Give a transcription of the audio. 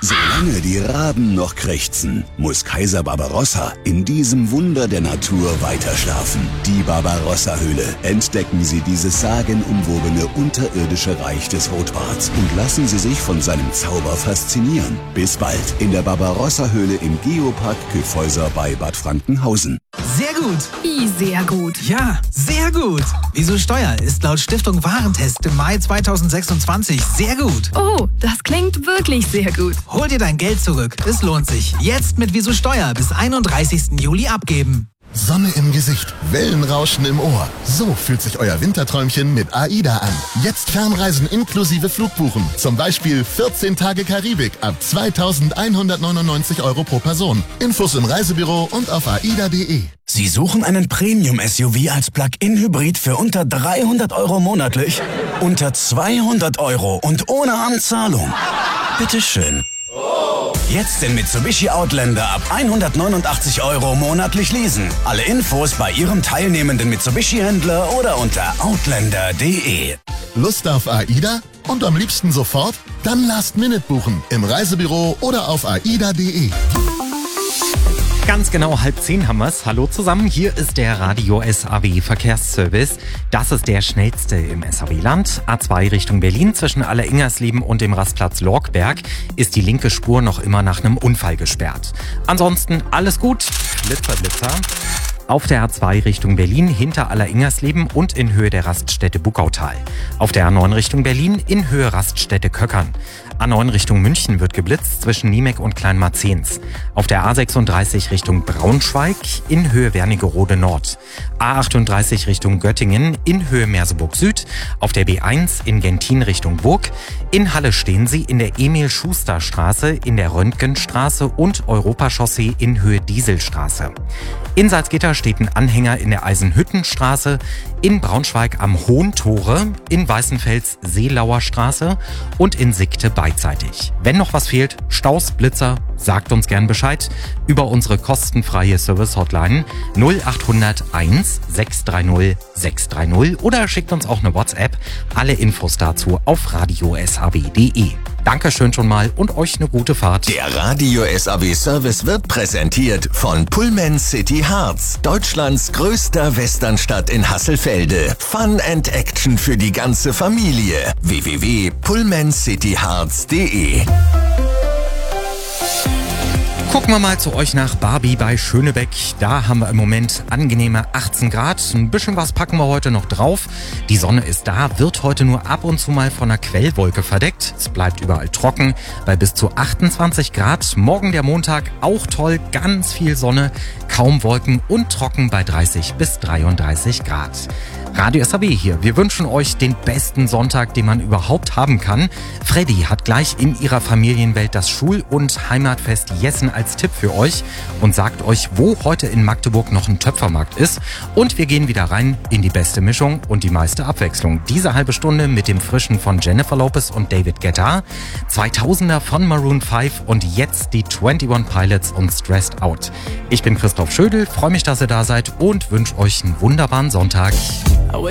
Solange die Raben noch krächzen, muss Kaiser Barbarossa in diesem Wunder der Natur weiter schlafen. Die Barbarossa-Höhle. Entdecken Sie dieses sagenumwobene unterirdische Reich des Rotbarts und lassen Sie sich von seinem Zauber faszinieren. Bis bald in der Barbarossa-Höhle im Geopark Kyffhäuser bei Bad Frankenhausen. Sehr gut. Wie sehr gut? Ja, sehr gut. Wieso Steuer ist laut Stiftung Warentest im Mai 2026 sehr gut. Oh, das klingt wirklich sehr gut. Hol dir dein Geld zurück. Es lohnt sich. Jetzt mit Wieso Steuer bis 31. Juli abgeben. Sonne im Gesicht, Wellenrauschen im Ohr. So fühlt sich euer Winterträumchen mit AIDA an. Jetzt Fernreisen inklusive Flugbuchen. Zum Beispiel 14 Tage Karibik ab 2.199 € pro Person. Infos im Reisebüro und auf aida.de. Sie suchen einen Premium-SUV als Plug-in-Hybrid für unter 300 € monatlich? Unter 200 € und ohne Anzahlung? Bitteschön. Jetzt den Mitsubishi Outlander ab 189 € monatlich leasen. Alle Infos bei Ihrem teilnehmenden Mitsubishi-Händler oder unter outlander.de. Lust auf AIDA? Und am liebsten sofort? Dann Last-Minute buchen. Im Reisebüro oder auf aida.de. Ganz genau 9:30 haben wir's. Hallo zusammen, hier ist der Radio SAW Verkehrsservice. Das ist der schnellste im SAW-Land. A2 Richtung Berlin zwischen Alleringersleben und dem Rastplatz Lorckberg ist die linke Spur noch immer nach einem Unfall gesperrt. Ansonsten alles gut. Blitzer. Auf der A2 Richtung Berlin hinter Alleringersleben und in Höhe der Raststätte Buckautal. Auf der A9 Richtung Berlin in Höhe Raststätte Köckern. A9 Richtung München wird geblitzt zwischen Niemek und Kleinmarzens. Auf der A36 Richtung Braunschweig in Höhe Wernigerode Nord. A38 Richtung Göttingen in Höhe Merseburg Süd. Auf der B1 in Gentin Richtung Burg. In Halle stehen Sie in der Emil-Schuster-Straße, in der Röntgenstraße und Europachaussee in Höhe Dieselstraße. In Salzgitter steht ein Anhänger in der Eisenhüttenstraße, in Braunschweig am Hohentore, in Weißenfels Seelauer Straße und in Sickte beidseitig. Wenn noch was fehlt, Staus, Blitzer, sagt uns gern Bescheid über unsere kostenfreie Service-Hotline 0800 1 630 630 oder schickt uns auch eine WhatsApp. Alle Infos dazu auf radio.saw.de. Dankeschön schon mal und euch eine gute Fahrt. Der Radio SAW Service wird präsentiert von Pullman City Harz, Deutschlands größter Westernstadt in Hasselfelde. Fun and Action für die ganze Familie. www.pullmancityharz.de. Gucken wir mal zu euch nach Barbie bei Schönebeck. Da haben wir im Moment angenehme 18 Grad. Ein bisschen was packen wir heute noch drauf. Die Sonne ist da, wird heute nur ab und zu mal von einer Quellwolke verdeckt. Es bleibt überall trocken bei bis zu 28 Grad. Morgen der Montag auch toll, ganz viel Sonne, kaum Wolken und trocken bei 30 bis 33 Grad. Radio SAW hier. Wir wünschen euch den besten Sonntag, den man überhaupt haben kann. Freddy hat gleich in ihrer Familienwelt das Schul- und Heimatfest Jessen als Tipp für euch und sagt euch, wo heute in Magdeburg noch ein Töpfermarkt ist. Und wir gehen wieder rein in die beste Mischung und die meiste Abwechslung. Diese halbe Stunde mit dem Frischen von Jennifer Lopez und David Guetta, 2000er von Maroon 5 und jetzt die 21 Pilots und Stressed Out. Ich bin Christoph Schödel, freue mich, dass ihr da seid und wünsche euch einen wunderbaren Sonntag.